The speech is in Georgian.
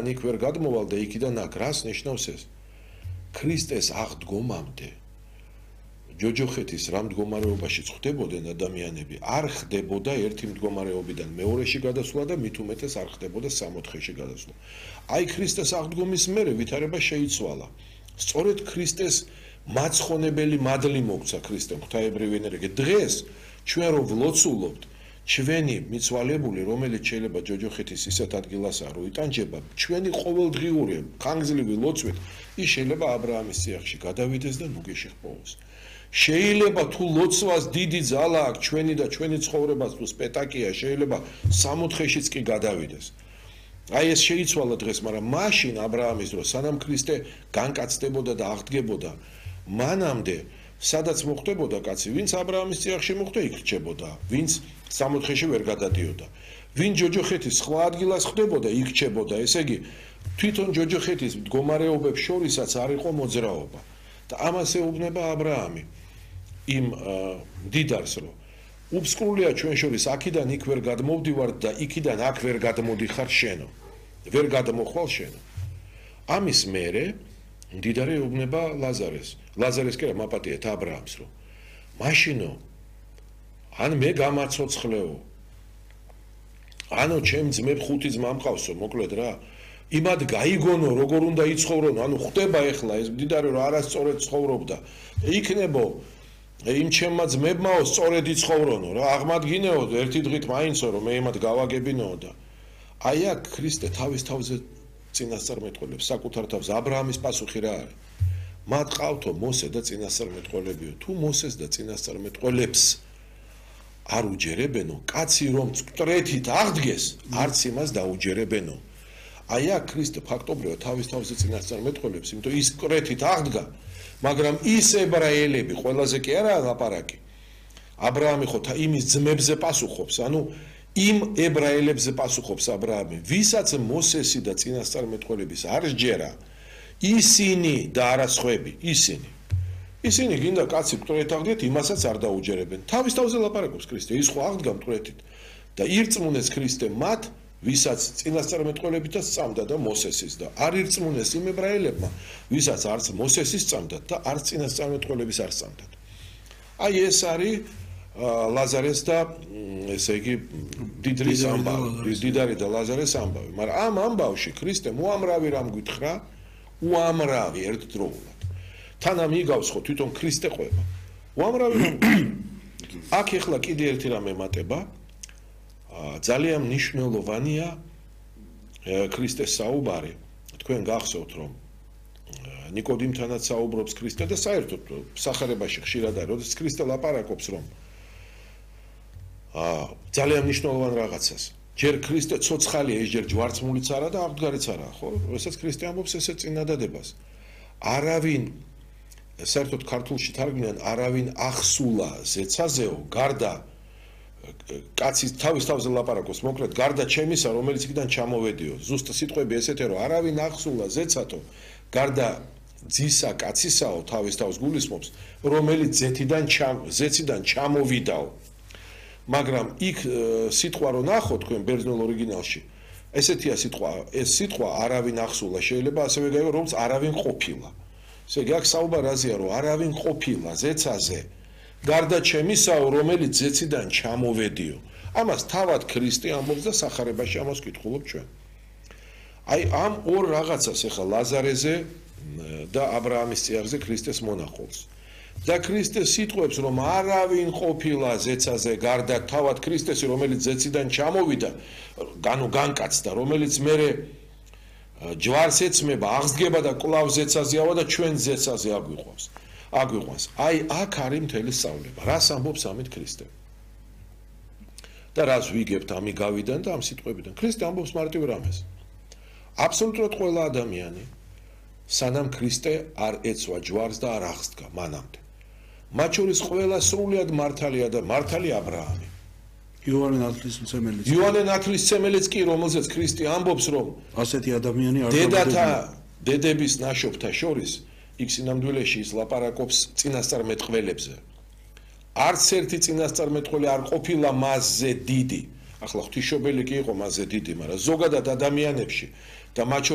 იქ ვერ გადმოვალ და იქიდან აქ რას ნიშნავს ეს? ქრისტეს აღდგომამდე ჯოჯოხეთის რა მდგომარეობაში ხვდებოდნენ ადამიანები, არ ხდებოდა ერთი მდგომარეობიდან მეორეში გადასვლა და მით უმეტეს არ ხდებოდა სამოთხეში გადასვლა. აი ქრისტეს აღდგომის მერე ვითარება შეიცვალა. სწორედ ქრისტეს მაცხონებელი მადლი მოგცა ქრისტემ ღვთაებრივი ენერგია. დღეს ჩვენ რო ვლოცულობთ ჩვენი მიცვალებული, რომელიც შეიძლება ჯოჯოხეთის ისეთ ადგილასაა, რომ იტანჯება, ჩვენი ყოველდღიური ხანგრძლივი ლოცვით, ის შეიძლება აბრაამის წიაღში გადავიდეს და ნუ გეშეხპოვოს. შეიძლება თუ ლოცვას დიდი ძალა აქვს ჩვენი და ჩვენი ცხოვრებას თუ სპექტაკია, შეიძლება სამოთხეშიც კი გადავიდეს. აი ეს შეიცვალა დღეს, მაგრამ მაშინ აბრაამის დროს, სანამ ქრისტე განკაცდებოდა და აღდგებოდა, მანამდე სადაც მოხდებოდა კაცი, ვინც აბრაამის წიაღში მოხდა, იქ რჩებოდა, ვინც სამოთხეში ვერ გადადიოდა. ვინ ჯოჯოხეთის სხვა ადგილას ხდებოდა, იქ რჩებოდა. ესე იგი, თვითონ ჯოჯოხეთის მდგომარეობებს შორისაც არ იყო მოძრაობა. და ამას ეუბნება აბრაამი იმ დიდარს, რომ უბსკრულია ჩვენ შორის აქიდან იქ ვერ გადმოვდივარ და იქიდან აქ ვერ გადმოდიხარ შენო. ვერ გადმოხვალ შენო. ამის მერე მდიდარი ეუბნება ლაზარეს. ლაზარეს კი რა მაპატიეთ აბრაამს, რომ მაშინო ან მე გამაცოცხლეო. ანუ ჩემ ძმებ ხუთი ძმა მყავსო, მოკლედ რა. იმად გაიგონო, როგორ უნდა იცხოვრონ, ანუ ხვდება ეხლა ეს მდიდარი რომ არასწორად ცხოვრობდა. იქნებო იმ ჩემმა ძმებმაო სწორედ იცხოვრონო რა, აღმადგინეო ერთი დღით მაინცო რომ მე იმად გავაგებინო და აი აქ ქრისტე თავის თავზე წინასწარმეტყველებს საკუთარ თავს. აბრაამის პასუხი რა არის? მათ ყავთო მოსე და წინასწარმეტყველებიო. თუ მოსეს და წინასწარმეტყველებს არ უჯერებენო, კაცი რომ მკვეთრით აღდგეს, არც იმას დაუჯერებენო. აი აქ ქრისტე ფაქტობრივად თავის თავზე წინასწარმეტყველებს, იმიტომ ის მკვეთრით აღდგა, მაგრამ ის ებრაელები ყველაზე კი არაა ლაპარაკი. აბრაამი ხო იმის ძმებზე პასუხობს, ანუ იმ ებრაელებზე პასუხობს აბრაამი, ვისაც მოსესი და წინასწარმეტყველების არ სჯერა, ისინი და არა სხვები, ისინი. ისინი გინდა კაცი მკვეთრით აღდგეთ, იმასაც არ დაუჯერებენ. თავის თავზე ლაპარაკობს ქრისტე, ის ხო აღდგა მკვეთრით და ირწმუნეს ქრისტე მათ, ვისაც წინასწარმეტყველებითაც სწამდა და მოსესის და არ ირწმუნეს იმ ებრაელებმა, ვისაც არც მოსესის სწამდათ და არც წინასწარმეტყველების არ სწამდათ. აი ეს არის ლაზარეს და ესე იგი დიდრის ამბავი, დიდარი და ლაზარეს ამბავი. მაგრამ ამ ამბავში ქრისტემ უამრავი რამ გითხრა, უამრავი ერთდროულად. თან ამ იგავს ხო თვითონ ქრისტე ყვება. უამრავი რამ. აქ ეხლა კიდე ერთი რამ ემატება. ძალიან მნიშვნელოვანია ქრისტეს საუბარი. თქვენ გახსოვთ რომ ნიკოდიმთანაც საუბრობს ქრისტე და საერთოდ სახარებაში ხშირად არის, როდესაც ქრისტე ლაპარაკობს რომ ძალიან მნიშვნელოვან რაღაცას. ჯერ ქრისტე ცოცხალია, ეს ჯერ ჯვარცმულიც არა და აღდგარიც არა, ხო? როდესაც ქრისტე ამბობს ესე წინადადებას. არავინ საერთოდ ქართულში თარგმნიან არავინ ახსულა ზეცაზეო, გარდა კაცის თავის თავზე ლაპარაკობს, მოკლედ გარდა ჩემისა, რომელიც იქიდან ჩამოვედიო. ზუსტ სიტყვები ესეთია, რომ არავინ ახსულა ზეცათო, გარდა ძისა კაცისაო თავის თავს გულისხმობს, რომელიც ზეციდან ჩამოვიდაო. მაგრამ იქ სიტყვა რო ნახოთ თქვენ ბერძნულ ორიგინალში, ესეთია სიტყვა, ეს სიტყვა არავინ ახსულა შეიძლება ასევე გაიგო, რომ არავინ ყოფილა. ესე იგი აქ საუბარი აზია, რომ არავინ ყოფილა ზეცაზე, გარდა ჩემისაო, რომელიც ზეციდან ჩამოვედიო. ამას თავად ქრისტე ამბობს და სახარებაში ამას ვკითხულობ ჩვენ. აი ამ ორ რაღაცას ეხლა ლაზარეზე და აბრაამის წიაღზე ქრისტეს მონახულს. და ქრისტე სიტყვებს, რომ არავინ ყოფილა ზეცაზე, გარდა თავად ქრისტესი, რომელიც ზეციდან ჩამოვიდა, განკაცდა, რომელიც მერე ჯვარს ეცმება, აღსდგება და კვლავ ზეცაზეავა და ჩვენ ზეცაზე აგვიყვანს. აი აქ არის მთელი სწავლება. რას ამბობს ამით ქრისტე? და რას ვიგებთ ამიგავიდან და ამ სიტყვებიდან? ქრისტე ამბობს მარტივ რამეს. აბსოლუტურად ყველა ადამიანი სანამ ქრისტე არ ეცვა ჯვარს და არ აღსდგა მანამდე. მათ შორის ყველა სრულად მართალია და მართალი აბრაამი. იოანე ნათლისმცემელიც. იოანე ნათლისმცემელიც კი, რომელზეც ქრისტე ამბობს, რომ ასეთი ადამიანი არ დედათა დედების ნაშობთა შორის იქ სინამდვილეში ის ლაპარაკობს წინასწარმეტყველებზე. არც ერთი წინასწარმეტყველი არ ყოფილა მასზე დიდი. ახლა ღვთისმშობელი კი იყო მასზე დიდი, მაგრამ ზოგადად ადამიანებში და მათ